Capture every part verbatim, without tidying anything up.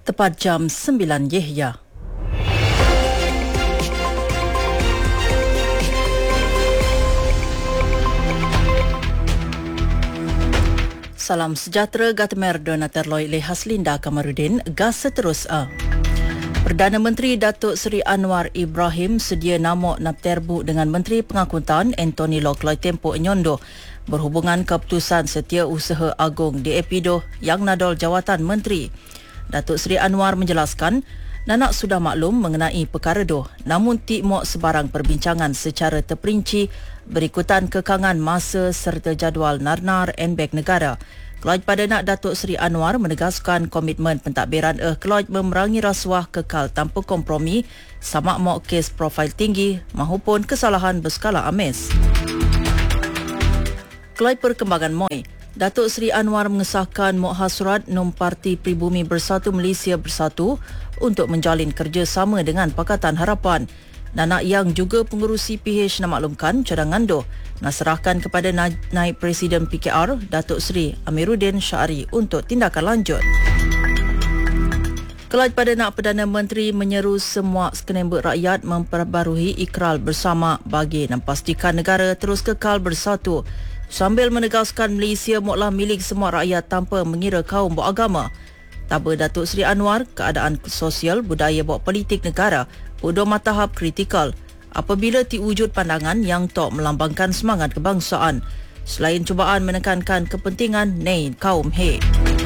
tepat jam sembilan Yehya. Salam sejahtera Gatamer Donater Loy Le Haslinda Kamarudin, gas seterus A. Perdana Menteri Datuk Seri Anwar Ibrahim sedia namok napterbu dengan Menteri Pengakutan Anthony Loke Loy Tempo Nyondo berhubungan keputusan Setiausaha Agung D A P D O yang nadol jawatan menteri. Datuk Seri Anwar menjelaskan, Nanak sudah maklum mengenai perkara itu, namun ti mok sebarang perbincangan secara terperinci berikutan kekangan masa serta jadual narnar N-Beg negara. Keluarga pada nak Datuk Seri Anwar menegaskan komitmen pentadbiran eh keluarga memerangi rasuah kekal tanpa kompromi sama mok kes profil tinggi mahupun kesalahan berskala amis. Keluarga perkembangan M O I, Datuk Seri Anwar mengesahkan muhasurat Nom Parti Pribumi Bersatu Malaysia Bersatu untuk menjalin kerjasama dengan Pakatan Harapan. Nanak yang juga pengerusi P H memaklumkan cadangan doh nak serahkan kepada na- Naib Presiden P K R Datuk Seri Amiruddin Syari untuk tindakan lanjut. Kelaj pada nak Perdana Menteri menyeru semua sekenembek rakyat memperbarui ikrar bersama bagi memastikan negara terus kekal bersatu sambil menegaskan Malaysia moklah milik semua rakyat tanpa mengira kaum buat agama. Taba Datuk Seri Anwar, keadaan sosial, budaya buat politik negara pada tahap kritikal apabila tiwujud pandangan yang tok melambangkan semangat kebangsaan selain cubaan menekankan kepentingan nei kaum he.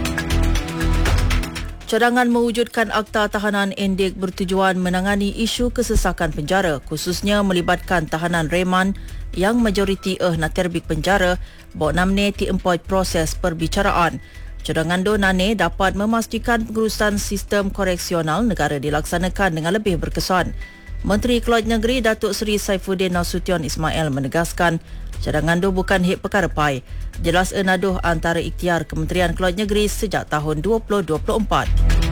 Cadangan mewujudkan Akta Tahanan N D I K bertujuan menangani isu kesesakan penjara khususnya melibatkan tahanan reman yang majoriti eh nak terbik penjara buat namne ti employ proses perbicaraan. Cadangan do nane dapat memastikan pengurusan sistem koreksional negara dilaksanakan dengan lebih berkesan. Menteri Keluarga Negeri Datuk Seri Saifuddin Nasution Ismail menegaskan cadangan do bukan hak perkara pai. Jelas enaduh antara ikhtiar Kementerian Keluarga Negeri sejak tahun dua ribu dua puluh empat.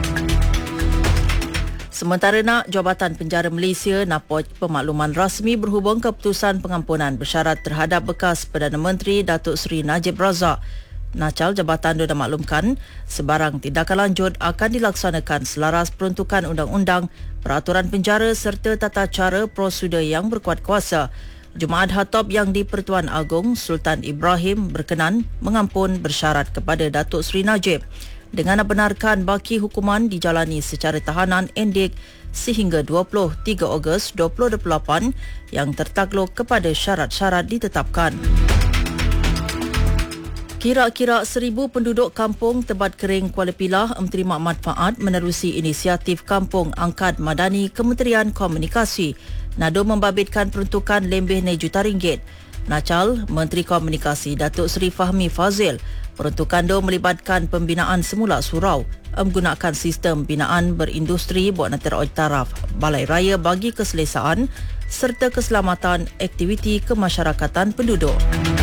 Sementara nak Jabatan Penjara Malaysia napot pemakluman rasmi berhubung keputusan pengampunan bersyarat terhadap bekas Perdana Menteri Datuk Seri Najib Razak. Nacal Jabatan itu maklumkan sebarang tindakan lanjut akan dilaksanakan selaras peruntukan undang-undang, peraturan penjara serta tata cara prosedur yang berkuat kuasa. Jumaat Hatop yang di-Pertuan Agong Sultan Ibrahim berkenan mengampun bersyarat kepada Datuk Seri Najib dengan membenarkan baki hukuman dijalani secara tahanan N D I K sehingga dua puluh tiga Ogos dua ribu dua puluh lapan yang tertakluk kepada syarat-syarat ditetapkan. Kira-kira seribu penduduk kampung Tebat Kering Kuala Pilah menerima manfaat menerusi inisiatif Kampung Angkat Madani Kementerian Komunikasi. Nado membabitkan peruntukan lebih enam juta ringgit. Nacal, Menteri Komunikasi Datuk Seri Fahmi Fazil, peruntukan do melibatkan pembinaan semula surau, menggunakan sistem binaan berindustri buat nanti taraf, balai raya bagi keselesaan serta keselamatan aktiviti kemasyarakatan penduduk.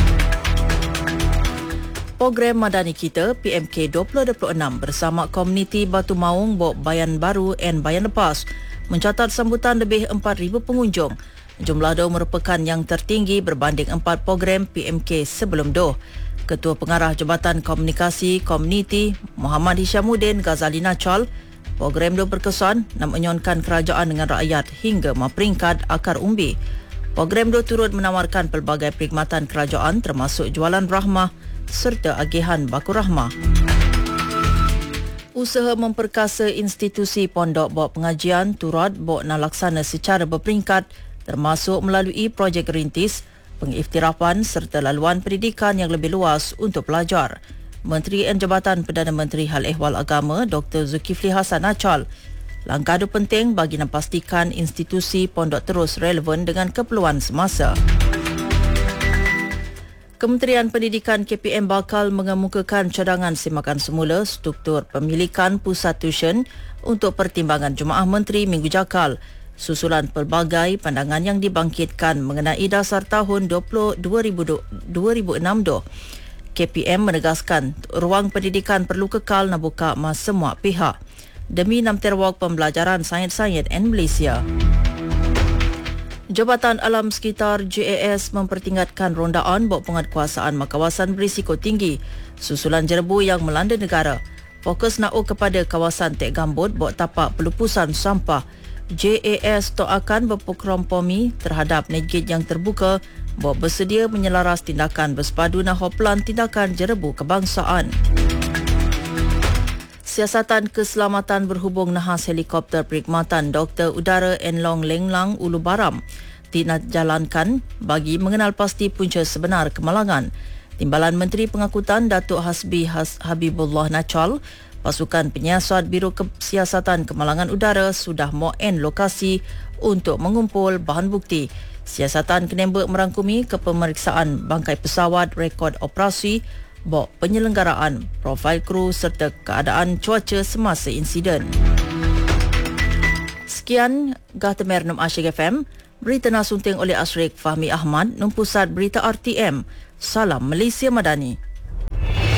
Program Madani Kita P M K dua ribu dua puluh enam bersama komuniti Batu Maung Bok Bayan Baru dan Bayan Lepas mencatat sambutan lebih empat ribu pengunjung. Jumlah itu merupakan yang tertinggi berbanding empat program P M K sebelum itu. Ketua Pengarah Jabatan Komunikasi Komuniti Muhammad Hishamuddin Ghazali Nacal, program itu berkesan nak menyonkan kerajaan dengan rakyat hingga memperingkat akar umbi. Program itu turut menawarkan pelbagai perkhidmatan kerajaan termasuk jualan rahmah serta agihan baku rahmah. Usaha memperkasa institusi pondok buat pengajian turut buat nak laksana secara berperingkat termasuk melalui projek rintis, pengiktirafan serta laluan pendidikan yang lebih luas untuk pelajar. Menteri dan Jabatan Perdana Menteri Hal Ehwal Agama Doktor Zulkifli Hasan Nacal, langkah itu penting bagi memastikan institusi pondok terus relevan dengan keperluan semasa. Kementerian Pendidikan K P M bakal mengemukakan cadangan semakan semula struktur pemilikan pusat tuition untuk pertimbangan Jemaah Menteri minggu jakal, susulan pelbagai pandangan yang dibangkitkan mengenai dasar tahun dua ribu enam do. K P M menegaskan ruang pendidikan perlu kekal nak buka mas semua pihak demi nam terwak pembelajaran sains-sains di Malaysia. Jabatan Alam Sekitar J A S mempertingkatkan rondaan buat penguatkuasaan kawasan berisiko tinggi susulan jerebu yang melanda negara. Fokus nak kepada kawasan Tek Gambut buat tapak pelupusan sampah. J A S akan berkompromi terhadap negit yang terbuka buat bersedia menyelaras tindakan bersepadu naho pelan tindakan jerebu kebangsaan. Siasatan Keselamatan Berhubung Nahas Helikopter Perkhidmatan Doktor Udara Enlong Lenglang Ulu Baram dijalankan bagi mengenal pasti punca sebenar kemalangan. Timbalan Menteri Pengangkutan Datuk Hasbi Has Habibullah Nachal, pasukan penyiasat Biro Siasatan Kemalangan Udara sudah moen lokasi untuk mengumpul bahan bukti. Siasatan Kenembek merangkumi kepemeriksaan bangkai pesawat, rekod operasi, bok penyelenggaraan, profil kru serta keadaan cuaca semasa insiden. Sekian Gahtamer Nom Asyik F M, berita nasunting oleh Asrik Fahmi Ahmad, Numpusat Berita R T M. Salam Malaysia Madani.